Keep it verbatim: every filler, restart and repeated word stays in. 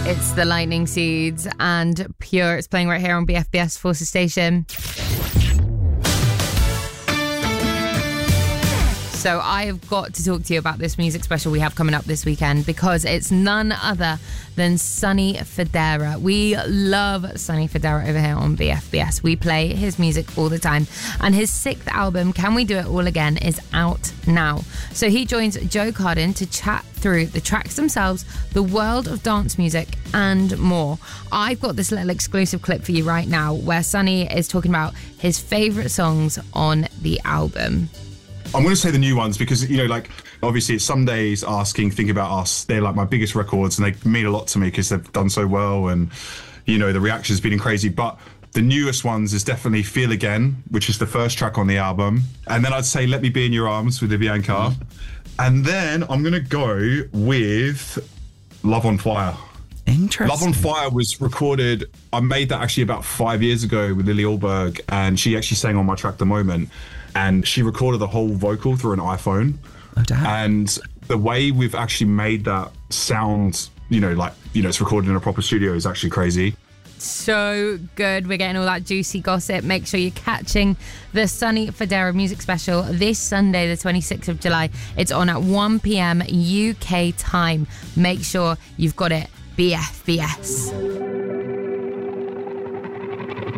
It's the Lightning Seeds and Pure. It's playing right here on B F B S Forces Station. So I have got to talk to you about this music special we have coming up this weekend because it's none other than Sonny Fodera. We love Sonny Fodera over here on B F B S. We play his music all the time. And his sixth album, Can We Do It All Again, is out now. So he joins Joe Carden to chat through the tracks themselves, the world of dance music, and more. I've got this little exclusive clip for you right now where Sonny is talking about his favourite songs on the album. I'm going to say the new ones because, you know, like, obviously it's Some Days, Asking, Think About Us. They're like my biggest records and they mean a lot to me because they've done so well and, you know, the reaction's been crazy. But the newest ones is definitely Feel Again, which is the first track on the album. And then I'd say Let Me Be in Your Arms with Bianca. Mm. And then I'm going to go with Love on Fire. Interesting. Love on Fire was recorded, I made that actually about five years ago with Lily Alberg, and she actually sang on my track The Moment, and she recorded the whole vocal through an iPhone. Oh, damn. And the way we've actually made that sound, you know, like, you know, it's recorded in a proper studio is actually crazy. So good. We're getting all that juicy gossip. Make sure you're catching the Sonny Fodera music special this Sunday, the twenty-sixth of July. It's on at one p.m. U K time. Make sure you've got it. B F B S.